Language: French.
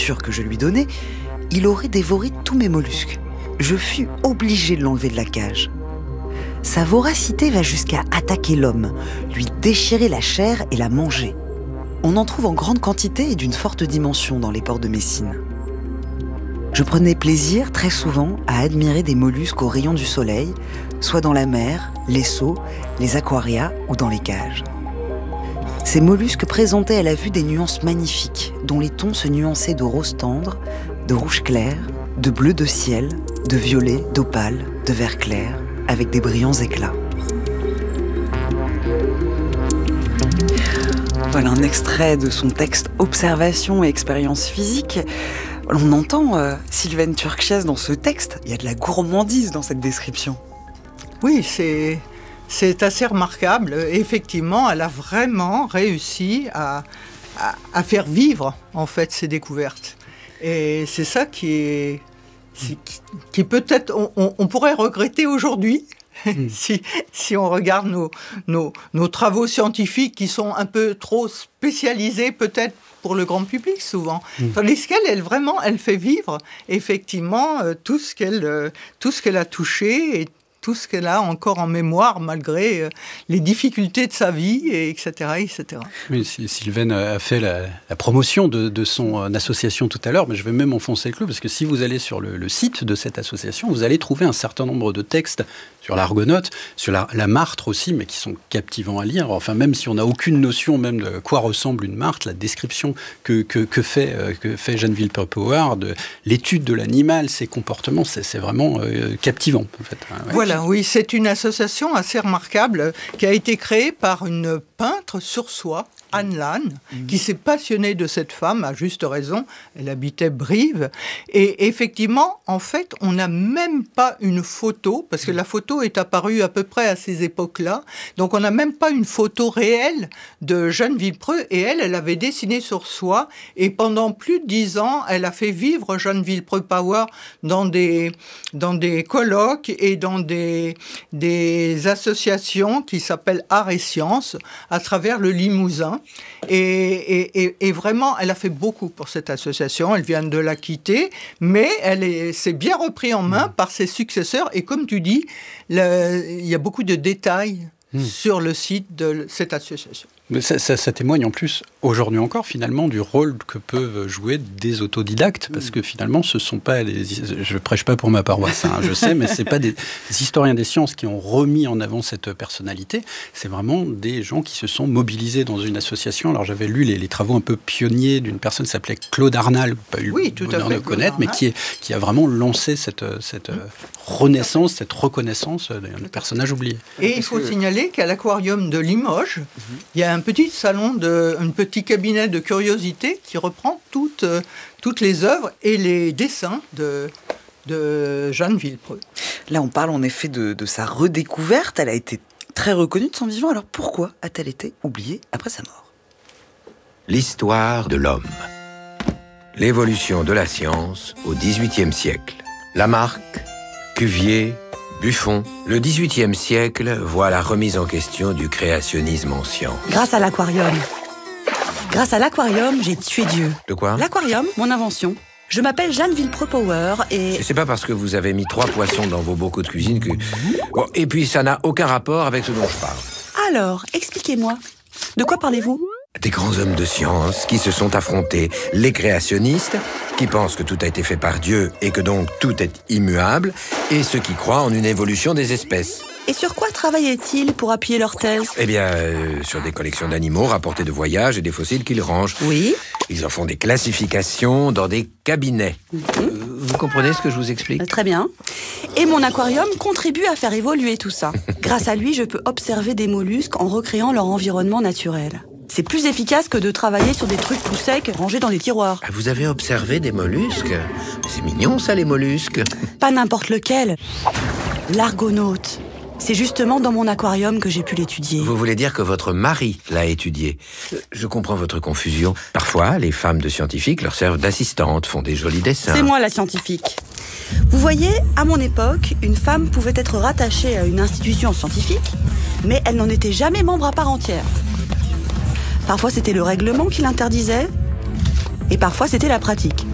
nourriture que je lui donnais, il aurait dévoré tous mes mollusques. Je fus obligée de l'enlever de la cage. Sa voracité va jusqu'à attaquer l'homme, lui déchirer la chair et la manger. On en trouve en grande quantité et d'une forte dimension dans les ports de Messine. Je prenais plaisir très souvent à admirer des mollusques aux rayons du soleil, soit dans la mer, les seaux, les aquarias ou dans les cages. Ces mollusques présentaient à la vue des nuances magnifiques, dont les tons se nuançaient de rose tendre, de rouge clair, de bleu de ciel, de violet, d'opale, de vert clair, avec des brillants éclats. Voilà un extrait de son texte « Observation et expérience physique ». On entend Sylvaine Turchiaz dans ce texte. Il y a de la gourmandise dans cette description. Oui, c'est assez remarquable. Effectivement, elle a vraiment réussi à faire vivre en fait ces découvertes. Et c'est ça qui est peut-être on pourrait regretter aujourd'hui. Si on regarde nos travaux scientifiques qui sont un peu trop spécialisés peut-être pour le grand public souvent. Tandis qu'elle, elle fait vivre effectivement tout ce qu'elle a touché et tout ce qu'elle a encore en mémoire malgré les difficultés de sa vie, etc. etc. Oui, Sylvaine a fait la promotion de son association tout à l'heure, mais je vais même enfoncer le clou, parce que si vous allez sur le site de cette association, vous allez trouver un certain nombre de textes sur l'argonaute, sur la martre aussi, mais qui sont captivants à lire. Enfin, même si on n'a aucune notion même de quoi ressemble une martre, la description que fait Jeanne Villepeu-Power de l'étude de l'animal, ses comportements, c'est vraiment captivant en fait. Ouais. Voilà, oui, c'est une association assez remarquable qui a été créée par une peintre sur soie, Anne Lannes, qui s'est passionnée de cette femme, à juste raison. Elle habitait Brive. Et effectivement, en fait, on n'a même pas une photo, parce que la photo est apparue à peu près à ces époques-là. Donc, on n'a même pas une photo réelle de Jeanne Villepeu. Et elle avait dessiné sur soie. Et pendant plus de 10 ans, elle a fait vivre Jeanne Villepeu-Power dans des colloques et dans des associations qui s'appellent Art et Sciences à travers le Limousin. Et vraiment, elle a fait beaucoup pour cette association. Elle vient de la quitter, mais c'est bien repris en main par ses successeurs. Et comme tu dis, il y a beaucoup de détails sur le site de cette association. Mais ça témoigne en plus, aujourd'hui encore, finalement, du rôle que peuvent jouer des autodidactes, parce que finalement, ce ne sont pas je prêche pas pour ma paroisse, hein, je sais, mais ce n'est pas des historiens des sciences qui ont remis en avant cette personnalité, c'est vraiment des gens qui se sont mobilisés dans une association. Alors, j'avais lu les travaux un peu pionniers d'une personne qui s'appelait Claude Arnal, pas eu le bonheur de connaître, mais qui a vraiment lancé cette renaissance, cette reconnaissance d'un personnage oublié. Et il faut signaler qu'à l'aquarium de Limoges, il y a un petit salon, un petit cabinet de curiosités qui reprend toutes les œuvres et les dessins de Jeanne Villepeu. Là, on parle en effet de sa redécouverte. Elle a été très reconnue de son vivant. Alors pourquoi a-t-elle été oubliée après sa mort ? L'histoire de l'homme. L'évolution de la science au XVIIIe siècle. Lamarck, Cuvier, Buffon, le XVIIIe siècle voit la remise en question du créationnisme en sciences. Grâce à l'aquarium. Grâce à l'aquarium, j'ai tué Dieu. De quoi ? L'aquarium, mon invention. Je m'appelle Jeanne Villepeu-Power et... C'est pas parce que vous avez mis 3 poissons dans vos bocaux de cuisine que... Bon, et puis ça n'a aucun rapport avec ce dont je parle. Alors, expliquez-moi. De quoi parlez-vous ? Des grands hommes de science qui se sont affrontés. Les créationnistes, qui pensent que tout a été fait par Dieu et que donc tout est immuable, et ceux qui croient en une évolution des espèces. Et sur quoi travaillaient-ils pour appuyer leur thèse ? Eh bien, sur des collections d'animaux rapportés de voyages et des fossiles qu'ils rangent. Oui. Ils en font des classifications dans des cabinets. Vous comprenez ce que je vous explique ? Très bien. Et mon aquarium contribue à faire évoluer tout ça. Grâce à lui, je peux observer des mollusques en recréant leur environnement naturel. C'est plus efficace que de travailler sur des trucs tout secs rangés dans les tiroirs. Ah, vous avez observé des mollusques ? C'est mignon ça, les mollusques. Pas n'importe lequel. L'argonaute. C'est justement dans mon aquarium que j'ai pu l'étudier. Vous voulez dire que votre mari l'a étudié ? Je comprends votre confusion. Parfois, les femmes de scientifiques leur servent d'assistantes, font des jolis dessins. C'est moi la scientifique. Vous voyez, à mon époque, une femme pouvait être rattachée à une institution scientifique, mais elle n'en était jamais membre à part entière. Parfois, c'était le règlement qui l'interdisait, et parfois, c'était la pratique.